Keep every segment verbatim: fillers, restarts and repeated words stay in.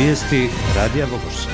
Vijesti Radija Vogošća.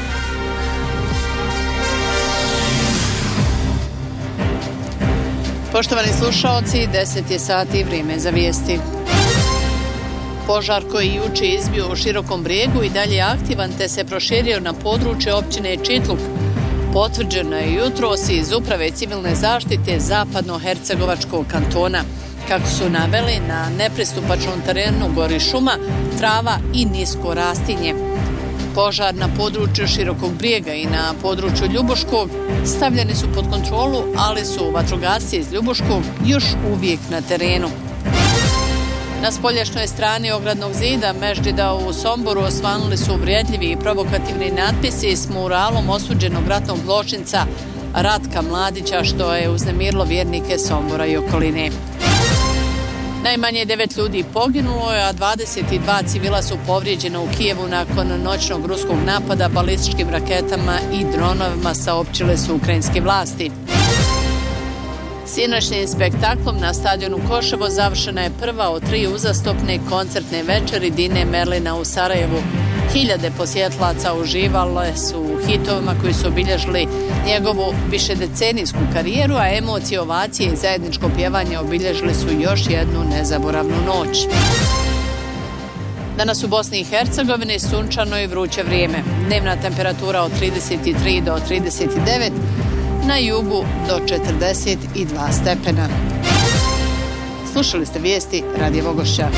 Poštovani slušaoci, deset je sati, vrijeme za vijesti. Požar koji je juče izbio u Širokom Brijegu i dalje je aktivan te se proširio na područje općine Čitluk. Potvrđeno je jutros iz Uprave civilne zaštite Zapadno-Hercegovačkog kantona. Kako su naveli, na nepristupačnom terenu gori šuma, trava i nisko rastinje. Požar na području Širokog Brijega i na području Ljubuškog stavljeni su pod kontrolu, ali su vatrogasci iz Ljubuškog još uvijek na terenu. Na spoljašnjoj strani ogradnog zida Meždžida u Somboru osvanuli su uvrijedljivi i provokativni natpisi s muralom osuđenog ratnog zločinca Ratka Mladića, što je uznemirilo vjernike Sombora i okoline. Najmanje devet ljudi poginulo je, a dvadeset dva civila su povrijeđena u Kijevu nakon noćnog ruskog napada balističkim raketama i dronovima, saopćile su ukrajinske vlasti. Sinoćnim spektaklom na stadionu Koševo završena je prva od tri uzastopne koncertne večeri Dine Merlina u Sarajevu. Hiljade posjetlaca uživale su u hitovima koji su obilježili njegovu višedecenijsku karijeru, a emocije, ovacije i zajedničko pjevanje obilježili su još jednu nezaboravnu noć. Danas u Bosni i Hercegovini sunčano i vruće vrijeme. Dnevna temperatura od trideset tri do trideset devet, na jugu do četrdeset dva stepena. Slušali ste vijesti Radija Vogošća.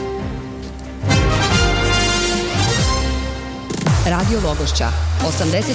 Radio Vogošća, osamdeset